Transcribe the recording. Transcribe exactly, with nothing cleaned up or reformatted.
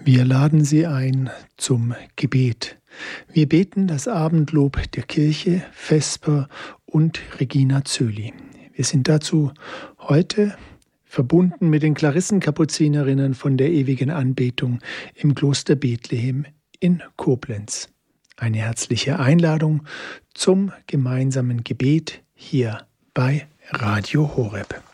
Wir laden Sie ein zum Gebet. Wir beten das Abendlob der Kirche, Vesper und Regina Coeli. Wir sind dazu heute verbunden mit den Klarissenkapuzinerinnen von der ewigen Anbetung im Kloster Bethlehem in Koblenz. Eine herzliche Einladung zum gemeinsamen Gebet hier bei Radio Horeb.